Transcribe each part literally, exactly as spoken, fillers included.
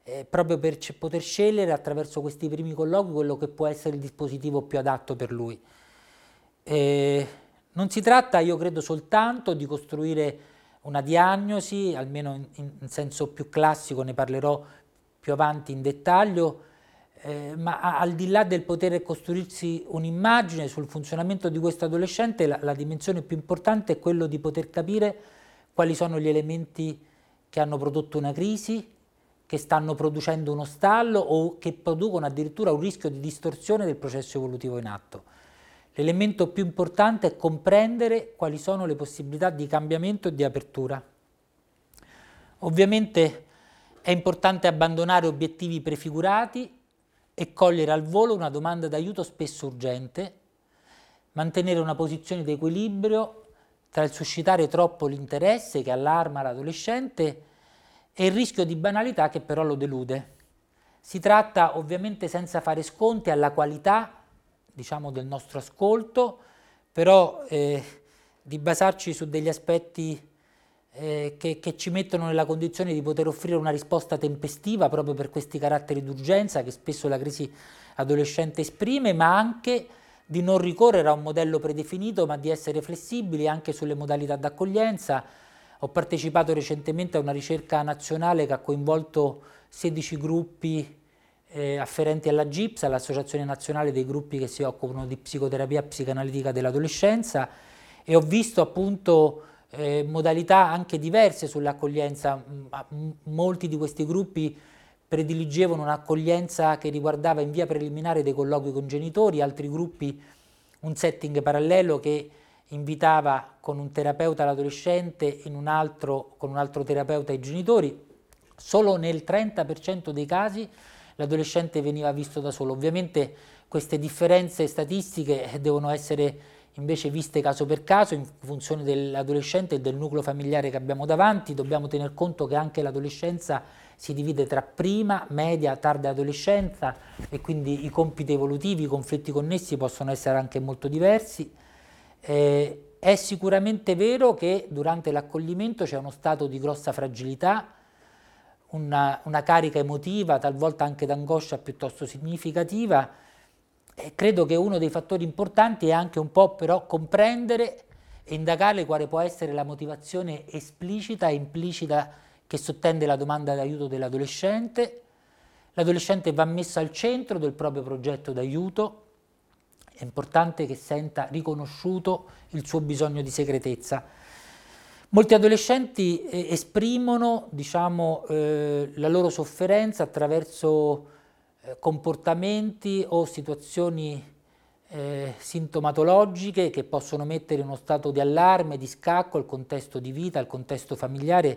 eh, proprio per c- poter scegliere attraverso questi primi colloqui quello che può essere il dispositivo più adatto per lui. Eh, non si tratta, io credo, soltanto di costruire una diagnosi, almeno in, in- in senso più classico, ne parlerò più avanti in dettaglio, eh, ma a- al di là del poter costruirsi un'immagine sul funzionamento di questo adolescente, la, la dimensione più importante è quello di poter capire quali sono gli elementi che hanno prodotto una crisi, che stanno producendo uno stallo o che producono addirittura un rischio di distorsione del processo evolutivo in atto. L'elemento più importante è comprendere quali sono le possibilità di cambiamento e di apertura. Ovviamente è importante abbandonare obiettivi prefigurati e cogliere al volo una domanda d'aiuto spesso urgente, mantenere una posizione di equilibrio tra il suscitare troppo l'interesse che allarma l'adolescente e il rischio di banalità che però lo delude. Si tratta ovviamente senza fare sconti alla qualità, diciamo, del nostro ascolto, però eh, di basarci su degli aspetti eh, che, che ci mettono nella condizione di poter offrire una risposta tempestiva proprio per questi caratteri d'urgenza che spesso la crisi adolescente esprime, ma anche di non ricorrere a un modello predefinito, ma di essere flessibili anche sulle modalità d'accoglienza. Ho partecipato recentemente a una ricerca nazionale che ha coinvolto sedici gruppi eh, afferenti alla G I P S, all'Associazione Nazionale dei Gruppi che si occupano di psicoterapia psicanalitica dell'adolescenza, e ho visto appunto eh, modalità anche diverse sull'accoglienza. Molti di questi gruppi prediligevano un'accoglienza che riguardava in via preliminare dei colloqui con genitori, altri gruppi un setting parallelo che invitava con un terapeuta l'adolescente in un altro, con un altro terapeuta i genitori. Solo nel trenta per cento dei casi l'adolescente veniva visto da solo. Ovviamente queste differenze statistiche devono essere invece viste caso per caso in funzione dell'adolescente e del nucleo familiare che abbiamo davanti. Dobbiamo tener conto che anche l'adolescenza si divide tra prima, media, tarda adolescenza e quindi i compiti evolutivi, i conflitti connessi possono essere anche molto diversi. Eh, è sicuramente vero che durante l'accoglimento c'è uno stato di grossa fragilità, una, una carica emotiva, talvolta anche d'angoscia piuttosto significativa, e credo che uno dei fattori importanti è anche un po' però comprendere e indagare quale può essere la motivazione esplicita e implicita che sottende la domanda d'aiuto dell'adolescente. L'adolescente va messo al centro del proprio progetto d'aiuto, è importante che senta riconosciuto il suo bisogno di segretezza. Molti adolescenti eh, esprimono, diciamo, eh, la loro sofferenza attraverso eh, comportamenti o situazioni eh, sintomatologiche che possono mettere in uno stato di allarme, di scacco al contesto di vita, al contesto familiare.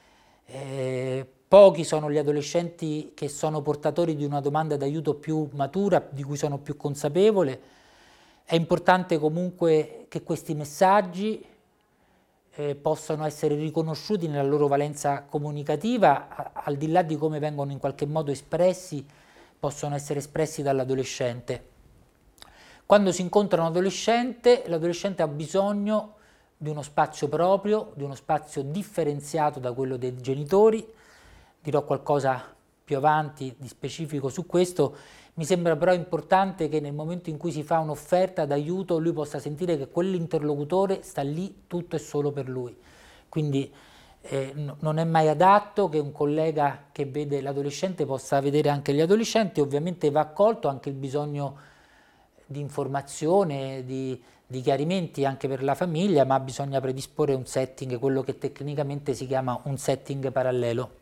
Eh, pochi sono gli adolescenti che sono portatori di una domanda d'aiuto più matura, di cui sono più consapevole. È importante comunque che questi messaggi eh, possano essere riconosciuti nella loro valenza comunicativa, a, al di là di come vengono in qualche modo espressi, possono essere espressi dall'adolescente. Quando si incontra un adolescente, l'adolescente ha bisogno di uno spazio proprio, di uno spazio differenziato da quello dei genitori. Dirò qualcosa più avanti di specifico su questo. Mi sembra però importante che nel momento in cui si fa un'offerta d'aiuto lui possa sentire che quell'interlocutore sta lì tutto e solo per lui. Quindi eh, no, non è mai adatto che un collega che vede l'adolescente possa vedere anche gli adolescenti. Ovviamente va accolto anche il bisogno di informazione, di, di chiarimenti anche per la famiglia, ma bisogna predisporre un setting, quello che tecnicamente si chiama un setting parallelo.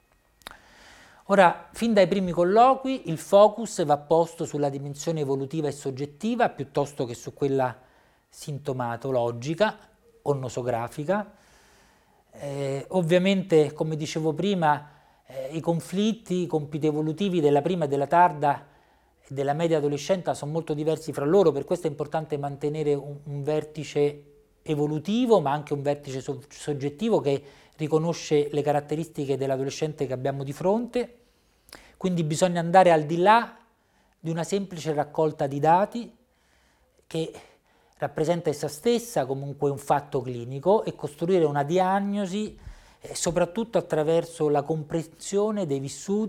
Ora, fin dai primi colloqui, il focus va posto sulla dimensione evolutiva e soggettiva piuttosto che su quella sintomatologica o nosografica. Eh, ovviamente, come dicevo prima, eh, i conflitti, i compiti evolutivi della prima e della tarda e della media adolescenza sono molto diversi fra loro, per questo è importante mantenere un, un vertice evolutivo, ma anche un vertice so- soggettivo che riconosce le caratteristiche dell'adolescente che abbiamo di fronte. Quindi bisogna andare al di là di una semplice raccolta di dati che rappresenta essa stessa comunque un fatto clinico e costruire una diagnosi eh, soprattutto attraverso la comprensione dei vissuti